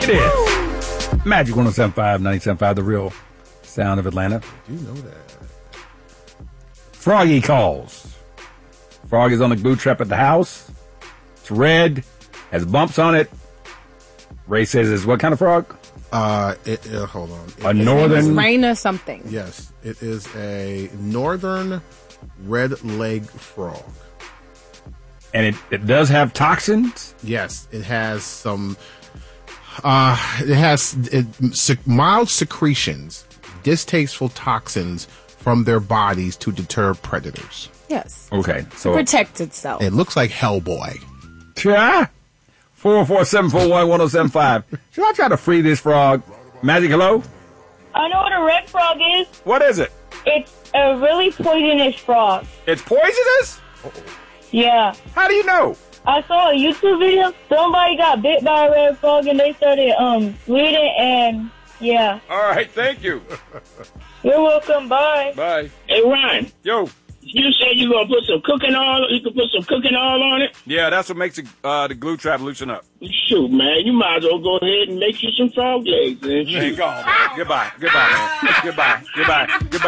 It is Magic 107.5, 97.5, the real sound of Atlanta. You know that. Froggy calls. Frog is on the glue trap at the house. It's red, has bumps on it. Ray says it's what kind of frog? Hold on. A northern... Rain or something. Yes, it is a northern red-legged frog. And it does have toxins? Yes, it has some... mild secretions, distasteful toxins from their bodies to deter predators. Yes. Okay, so... To protect itself. It looks like Hellboy. Yeah. 404-741-1075. Should I try to free this frog? Magic, hello? I know what a red frog is. What is it? It's a really poisonous frog. It's poisonous? Yeah. How do you know? I saw a YouTube video. Somebody got bit by a red frog and they started bleeding and yeah. All right, thank you. You're welcome. Bye. Bye. Hey, Ryan. Yo. You said you gonna put some cooking oil. You can put some cooking oil on it. Yeah, that's what makes the glue trap loosen up. Shoot, man, you might as well go ahead and make you some frog legs. Man. There you go, man. Goodbye, man. Goodbye.